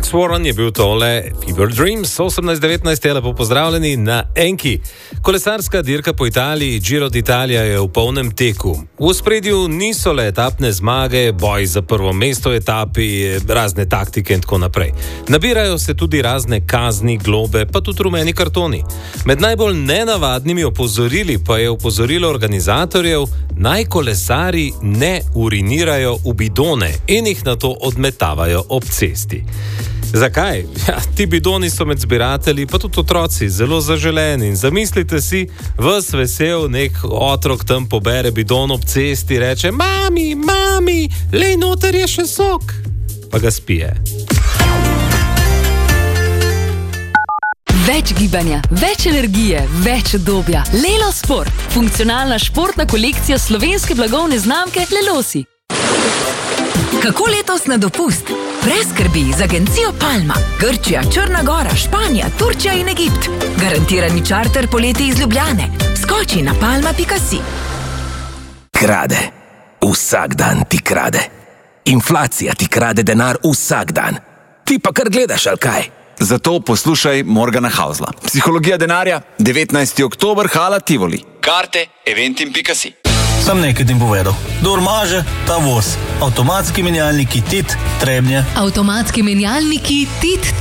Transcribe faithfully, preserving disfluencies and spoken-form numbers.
Alex Warren je bil tole, Fever Dreams, osemnajst devetnajst je lepo pozdravljeni na Enki. Kolesarska dirka po Italiji, Giro d'Italia je v polnem teku. V ospredju niso le etapne zmage, boj za prvo mesto v etapi, razne taktike in tako naprej. Nabirajo se tudi razne kazni, globe, pa tudi rumeni kartoni. Med najbolj nenavadnimi opozorili pa je opozorilo organizatorjev, naj kolesari ne urinirajo v bidone in jih nato odmetavajo ob cesti. Zakaj? Ja, ti bidoni so med zbiratelji, pa tudi otroci, zelo zaželeni. In zamislite si, ves vesel nek otrok tam pobere bidon ob cesti, reče: Mami, mami, lej noter je še sok. Pa ga spije. Več gibanja, več energije, več udobja. Lelo Sport. Funkcionalna športna kolekcija slovenske blagovne znamke Lelosi. Kako letos na dopust? Brez skrbi z agencijo Palma. Grčija, Črna Gora, Španija, Turčija in Egipt. Garantirani čarter poleti iz Ljubljane. Skoči na palma pika si. Krade. Vsak dan ti krade. Inflacija ti krade denar vsak dan. Ti pa kar gledaš, ali kaj? Zato poslušaj Morgana Hausla. Psihologija denarja, devetnajsti oktober, hala Tivoli. Karte eventim pika si. Sam nekaj tim povedal. Dor maže, ta voz. Avtomatski menjalniki Tit, Trebnje. Avtomatski menjalniki Tit,